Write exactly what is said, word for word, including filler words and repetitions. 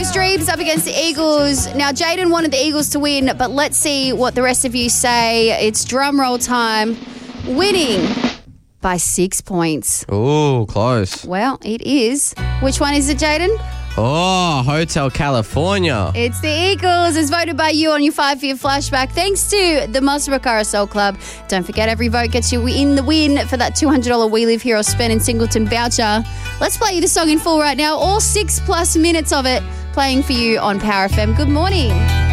Broncos dreams up against the Eagles. Now, Jaden wanted the Eagles to win, but let's see what the rest of you say. It's drum roll time. Winning by six points. Ooh, close. Well, it is. Which one is it, Jaden? Oh, Hotel California. It's the Eagles, as voted by you on your five-year flashback. Thanks to the Musbrook R S L Club. Don't forget, every vote gets you in the win for that two hundred dollars We Live Here or Spend in Singleton voucher. Let's play you the song in full right now. All six plus minutes of it playing for you on Power F M. Good morning.